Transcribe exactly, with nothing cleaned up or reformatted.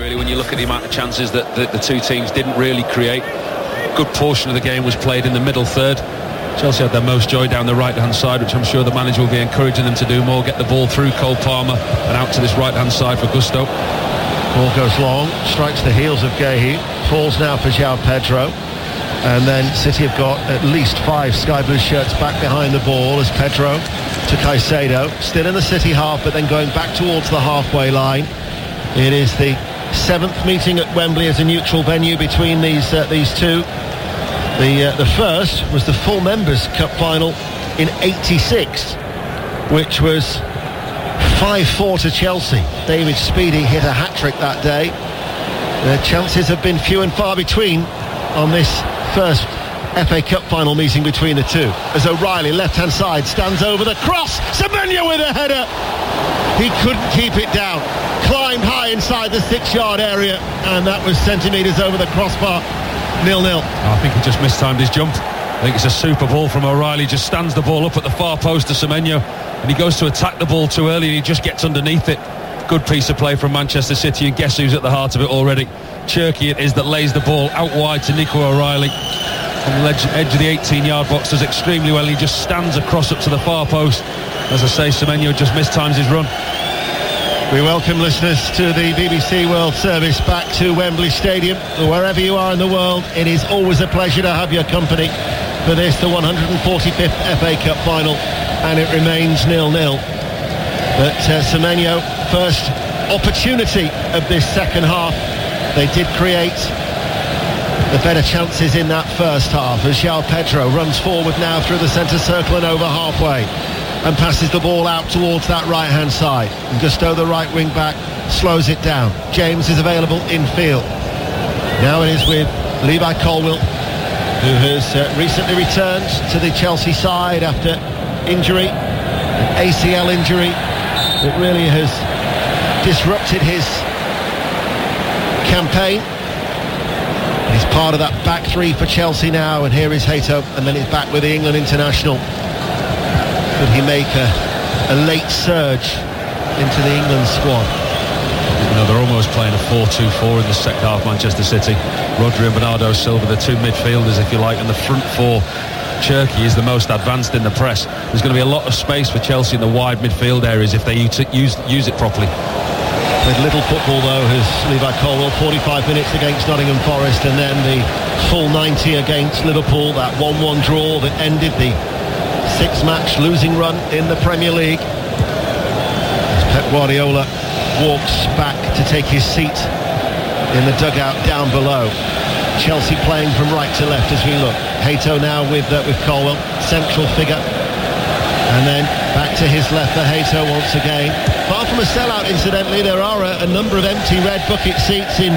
really, when you look at the amount of chances that the, the two teams didn't really create. A good portion of the game was played in the middle third. Chelsea had their most joy down the right-hand side, which I'm sure the manager will be encouraging them to do more, get the ball through Cole Palmer and out to this right-hand side for Gusto. Ball goes long, strikes the heels of Guehi, falls now for João Pedro, and then City have got at least five Sky Blue shirts back behind the ball as Pedro to Caicedo, still in the City half but then going back towards the halfway line. It is the seventh meeting at Wembley as a neutral venue between these uh, these two. The uh, the first was the Full Members Cup final in eighty-six, which was five four to Chelsea. David Speedie hit a hat-trick that day. The chances have been few and far between on this first F A Cup final meeting between the two. As O'Reilly, left-hand side, stands over the cross. Semenyo with a header. He couldn't keep it down. Climbed high inside the six-yard area, and that was centimetres over the crossbar. nil-nil. I think he just mistimed his jump. I think it's a super ball from O'Reilly. Just stands the ball up at the far post to Semenyo, and he goes to attack the ball too early and he just gets underneath it. Good piece of play from Manchester City, and guess who's at the heart of it already? Cherki it is that lays the ball out wide to Nico O'Reilly on the edge, edge of the eighteen-yard box. Does extremely well. He just stands across up to the far post. As I say, Semenyo just mistimes his run. We welcome listeners to the B B C World Service back to Wembley Stadium. Wherever you are in the world, it is always a pleasure to have your company for this, the one hundred forty-fifth F A Cup final, and it remains nil-nil. But uh, Semenyo, first opportunity of this second half. They did create the better chances in that first half as João Pedro runs forward now through the centre circle and over halfway and passes the ball out towards that right-hand side. And Gusto, the right wing back, slows it down. James is available in field. Now it is with Levi Colwill, who has uh, recently returned to the Chelsea side after injury, an A C L injury that really has disrupted his campaign. He's part of that back three for Chelsea now, and here is Hato, and then he's back with the England international. Could he make a, a late surge into the England squad? You know, they're almost playing a four two four in the second half, Manchester City. Rodri and Bernardo Silva, the two midfielders, if you like, and the front four. Cherki is the most advanced in the press. There's going to be a lot of space for Chelsea in the wide midfield areas if they use, use, use it properly. With little football though, has Levi Colwill. Forty-five minutes against Nottingham Forest, and then the full ninety against Liverpool, that one one draw that ended the six-match losing run in the Premier League. As Pep Guardiola walks back to take his seat in the dugout down below. Chelsea playing from right to left as we look. Hato now with uh, with Colwill, central figure, and then back to his left for Hato once again. Far from a sellout, incidentally, there are a, a number of empty red bucket seats in